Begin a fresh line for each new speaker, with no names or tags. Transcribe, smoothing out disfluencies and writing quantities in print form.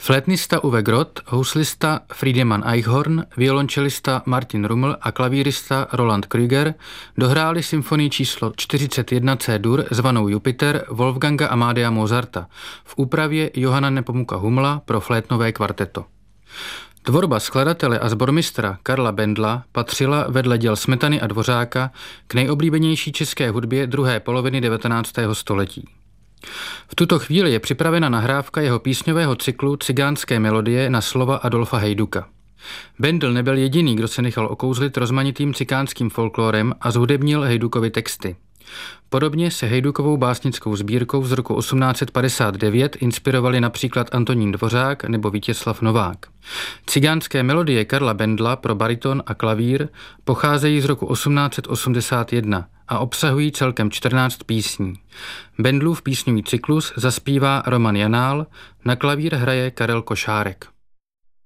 Flétnista Uwe Groth, houslista Friedemann Eichhorn, violončelista Martin Rummel a klavírista Roland Krüger dohráli symfonii číslo 41 C-dur zvanou Jupiter Wolfganga Amadea Mozarta v úpravě Johanna Nepomuka Hummela pro flétnové kvarteto. Tvorba skladatele a sbormistra Karla Bendla patřila vedle děl Smetany a Dvořáka k nejoblíbenější české hudbě druhé poloviny 19. století. V tuto chvíli je připravena nahrávka jeho písňového cyklu Cigánské melodie na slova Adolfa Hejduka. Bendl nebyl jediný, kdo se nechal okouzlit rozmanitým cikánským folklorem a zhudebnil Hejdukovy texty. Podobně se Hejdukovou básnickou sbírkou z roku 1859 inspirovali například Antonín Dvořák nebo Vítězslav Novák. Cigánské melodie Karla Bendla pro bariton a klavír pocházejí z roku 1881 a obsahují celkem 14 písní. Bendlův písňový cyklus zaspívá Roman Janál, na klavír hraje Karel Košárek.